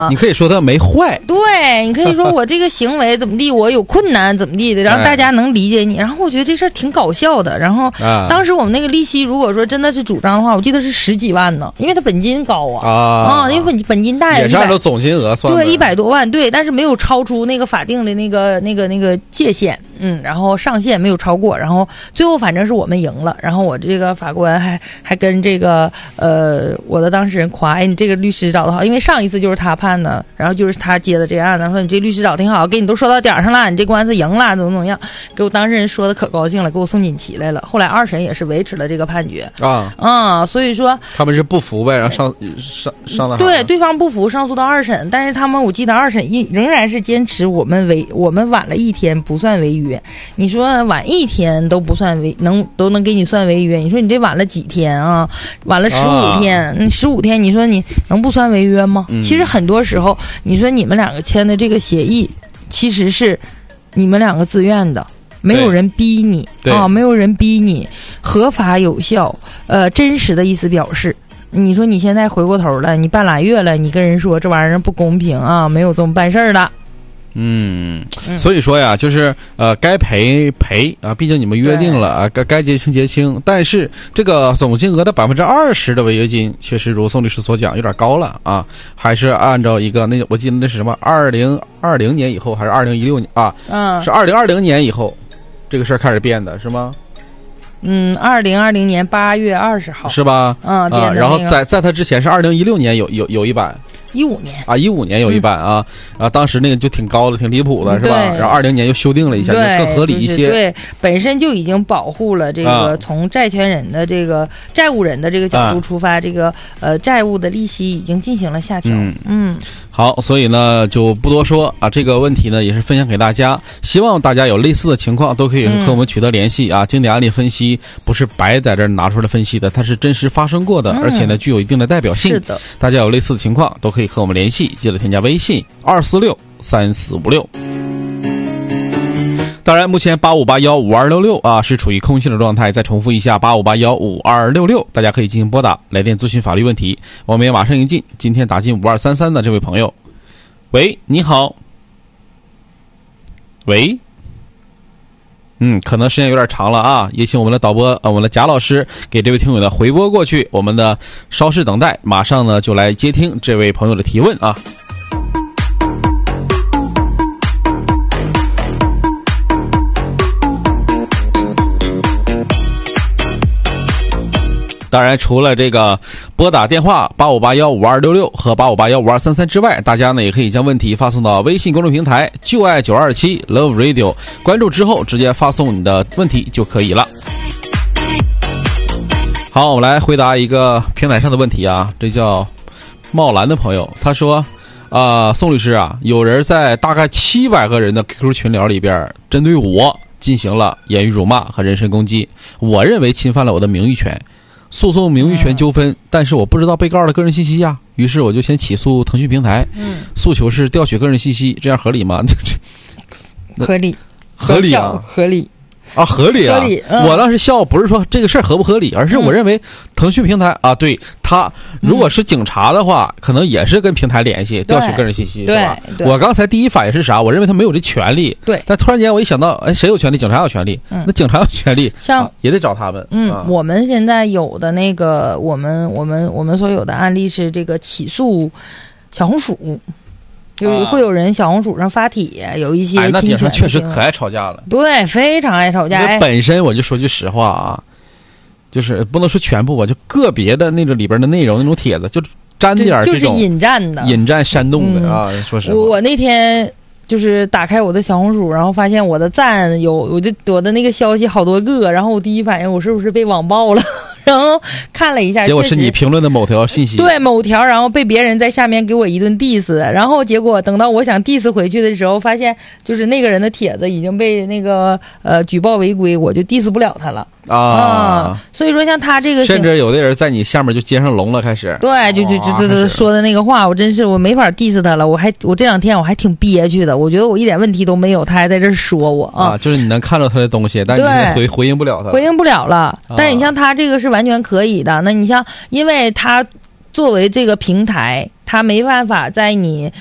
你可以说他没坏， 对，你可以说我这个行为怎么地，我有困难怎么地的，然后大家能理解你。然后我觉得这事儿挺搞笑的。然后当时我们那个利息，如果说真的是主张的话，我记得是10几万呢，因为它本金高因为本金大呀， 也是按照总金额算的， 对，100多万，对，但是没有超出那个法定的那个界限，然后上限没有超过，然后最后反正是我们赢了。然后我这个法官还跟这个我的当事人夸，你这个律师找得好，因为上一次就是他判的，然后就是他接的这个案子，说你这律师找挺好，给你都说到点上了，你这官司赢了，怎么样，给我当事人说的可高兴了，给我送锦旗来了。后来2审也是维持了这个判决所以说他们是不服呗，然后上到对，对方不服，上诉到2审，但是他们我记得2审仍然是坚持我们晚了1天不算违约。你说晚1天都不算都能给你算违约，你说你这晚了几天啊？晚了15天，15天，你说你能不算违约吗？其实很多时候，你说你们2个签的这个协议，其实是你们2个自愿的。没有人逼你没有人逼你，合法有效，真实的意思表示。你说你现在回过头了，你半拉月了，你跟人说这玩意儿不公平啊，没有这么办事儿的。 所以说呀，就是该赔啊，毕竟你们约定了啊，该结清结清。但是这个总金额的20%的违约金，确实如宋律师所讲，有点高了啊，还是按照一个我记得那是什么2020年以后还是2016年啊？是2020年以后，这个事儿开始变的是吗 ？2020年8月20号是吧？然后在它之前是2016年有一版。 15年 15年有一版当时那个就挺高的，挺离谱的，是吧？然后20年又修订了一下，就更合理一些。 对，本身就已经保护了这个从债权人的这个债务人的这个角度出发，这个债务的利息已经进行了下调。 好，所以呢就不多说啊，这个问题呢也是分享给大家，希望大家有类似的情况都可以和我们取得联系啊。经典案例分析不是白在这儿拿出来分析的，它是真实发生过的，而且呢具有一定的代表性。 是的， 大家有类似的情况都可以和我们联系，记得添加微信2463456。当然目前85815266是处于空信的状态，再重复一下85815266，大家可以进行拨打来电咨询法律问题。我们也马上迎进今天打进5233的这位朋友。喂，你好。喂，可能时间有点长了啊，也请我们的导播我们的贾老师给这位听友的回拨过去，我们的稍事等待，马上呢就来接听这位朋友的提问啊。当然除了这个拨打电话85815266和85815233之外，大家呢也可以将问题发送到微信公众平台就爱927 Love Radio， 关注之后直接发送你的问题就可以了。好，我们来回答一个平台上的问题啊，这叫茂兰的朋友，他说宋律师啊，有人在大概700个人的 QQ 群聊里边针对我进行了言语辱骂和人身攻击，我认为侵犯了我的名誉权，诉讼名誉权纠纷，但是我不知道被告的个人信息呀，于是我就先起诉腾讯平台，诉求是调取个人信息，这样合理吗？ 合理， 合理啊， 合理啊，合理啊！ 合理我当时笑不是说这个事儿合不合理，而是我认为腾讯平台对他如果是警察的话，可能也是跟平台联系，调取个人信息，是吧？我刚才第一反应是啥？我认为他没有这权利。对，但突然间我一想到，谁有权利？警察有权利。那警察有权利，像也得找他们。 我们现在有的那个，我们所有的案例是这个起诉小红书。会有人小红书上发帖，有一些侵权。 那顶上确实可爱吵架了。 对，非常爱吵架。 本身我就说句实话啊，就是不能说全部吧，就个别的那个里边的内容那种帖子，就沾点这种就是引战煽动的啊。说实话， 我那天就是打开我的小红书，然后发现我的赞我的那个消息好多个，然后我第一反应我是不是被网暴了？然后看了一下， 结果是你评论的某条信息， 对某条，然后被别人在下面给我一顿 diss， 然后结果等到我想 diss 回去的时候，发现就是那个人的帖子已经被那个举报违规，我就 diss 不了他了所以说像他这个， 甚至有的人在你下面就接上龙了，开始对，就说的那个话，我真是我没法 diss 他了，我这2天我还挺憋屈的，我觉得我一点问题都没有，他还在这说我就是你能看到他的东西，但你回应不了他， 回应不了了。但是你像他这个是完全可以的，那你像因为他作为这个平台， 他没办法在你